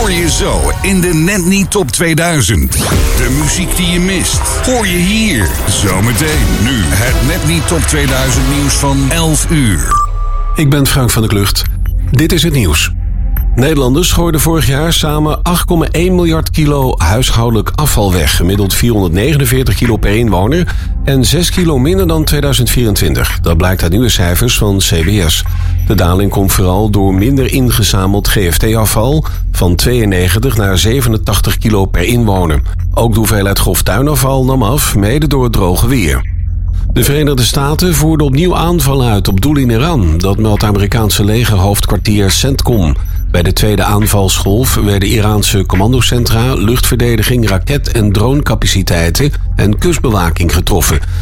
hoor je zo in de Net Niet Top 2000. De muziek die je mist, hoor je hier. Zometeen nu het Net Niet Top 2000 nieuws van 11 uur. Ik ben Frank van der Klucht. Dit is het nieuws. Nederlanders gooiden vorig jaar samen 8,1 miljard kilo huishoudelijk afval weg. Gemiddeld 449 kilo per inwoner en 6 kilo minder dan 2024. Dat blijkt uit nieuwe cijfers van CBS. De daling komt vooral door minder ingezameld GFT-afval van 92 naar 87 kilo per inwoner. Ook de hoeveelheid grof tuinafval nam af, mede door het droge weer. De Verenigde Staten voerden opnieuw aanvallen uit op doelen in Iran. Dat meldt het Amerikaanse legerhoofdkwartier CENTCOM. Bij de tweede aanvalsgolf werden Iraanse commandocentra, luchtverdediging, raket- en dronecapaciteiten en kustbewaking getroffen.